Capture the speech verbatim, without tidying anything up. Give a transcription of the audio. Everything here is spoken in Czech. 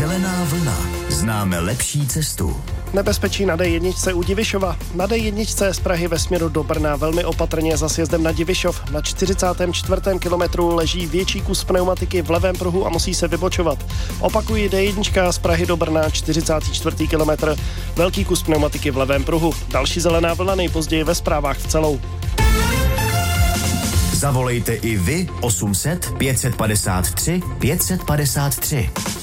Zelená vlna. Známe lepší cestu. Nebezpečí na D jedna u Divišova. Na D jedna z Prahy ve směru do Brna velmi opatrně za sjezdem na Divišov. Na čtyřicátém čtvrtém kilometru leží větší kus pneumatiky v levém pruhu a musí se vybočovat. Opakuji, D jedna z Prahy do Brna, čtyřicátý čtvrtý kilometr. Velký kus pneumatiky v levém pruhu. Další zelená vlna nejpozději ve zprávách v celou. Zavolejte i vy osm set pět set padesát tři pět set padesát tři.